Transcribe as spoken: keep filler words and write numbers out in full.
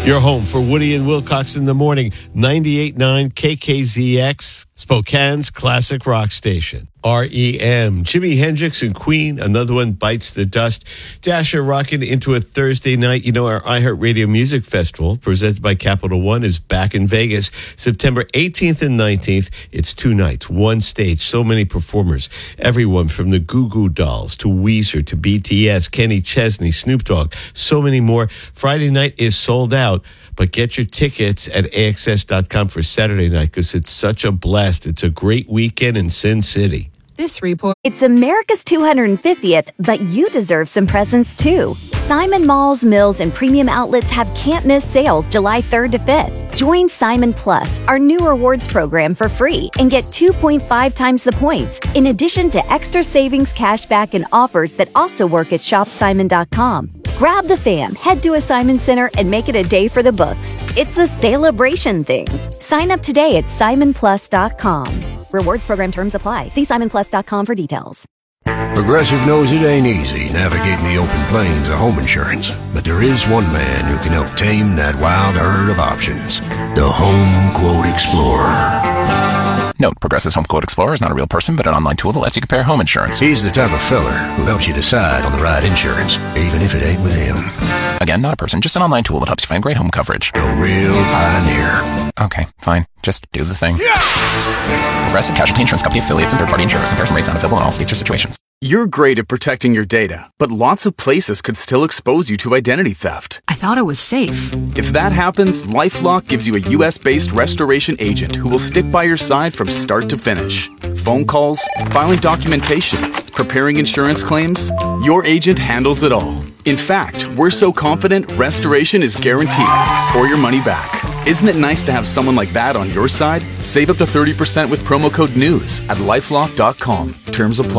Your home for Woody and Wilcox in the morning. ninety-eight point nine K K Z X, Spokane's classic rock station. R E M. Jimi Hendrix and Queen, another one bites the dust. Dasher rocking into a Thursday night. You know, our iHeartRadio Music Festival, presented by Capital One, is back in Vegas, September eighteenth and nineteenth. It's two nights, one stage, so many performers. Everyone from the Goo Goo Dolls to Weezer to B T S, Kenny Chesney, Snoop Dogg, so many more. Friday night is sold out. But get your tickets at A X S dot com for Saturday night because it's such a blast. It's a great weekend in Sin City. This report. It's America's two hundred fiftieth, but you deserve some presents too. Simon Malls, Mills, and Premium Outlets have can't-miss sales July third to fifth. Join Simon Plus, our new rewards program, for free and get two point five times the points, in addition to extra savings, cashback, and offers that also work at shop simon dot com. Grab the fam, head to a Simon Center, and make it a day for the books. It's a celebration thing. Sign up today at simon plus dot com. Rewards program terms apply. See simon plus dot com for details. Progressive knows it ain't easy navigating the open plains of home insurance, but there is one man who can help tame that wild herd of options. The Home Quote Explorer. Note, Progressive's Home Quote Explorer is not a real person, but an online tool that lets you compare home insurance. He's the type of feller who helps you decide on the right insurance, even if it ain't with him. Again, not a person, just an online tool that helps you find great home coverage. A real pioneer. Okay, fine. Just do the thing. Yeah! Progressive Casualty Insurance Company affiliates and third-party insurers. Comparison rates not available in all states or situations. You're great at protecting your data, but lots of places could still expose you to identity theft. I thought it was safe. If that happens, LifeLock gives you a U S-based restoration agent who will stick by your side from start to finish. Phone calls, filing documentation, preparing insurance claims, your agent handles it all. In fact, we're so confident restoration is guaranteed or your money back. Isn't it nice to have someone like that on your side? Save up to thirty percent with promo code NEWS at lifelock dot com. Terms apply.